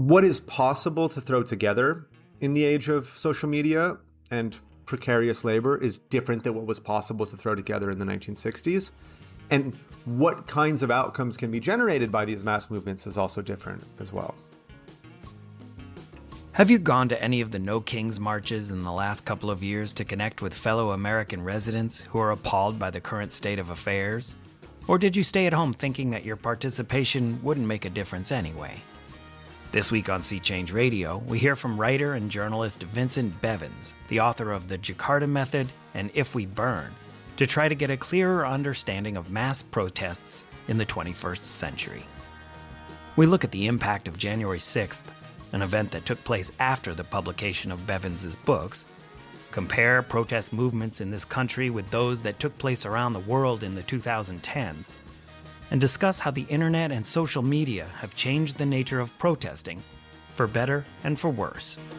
what is possible to throw together in the age of social media and precarious labor is different than what was possible to throw together in the 1960s. And what kinds of outcomes can be generated by these mass movements is also different as well. Have you gone to any of the No Kings marches in the last couple of years to connect with fellow American residents who are appalled by the current state of affairs? Or did you stay at home thinking that your participation wouldn't make a difference anyway? This week on Sea Change Radio, we hear from writer and journalist Vincent Bevins, the author of The Jakarta Method and If We Burn, to try to get a clearer understanding of mass protests in the 21st century. We look at the impact of January 6th, an event that took place after the publication of Bevins' books, compare protest movements in this country with those that took place around the world in the 2010s, and discuss how the internet and social media have changed the nature of protesting, for better and for worse.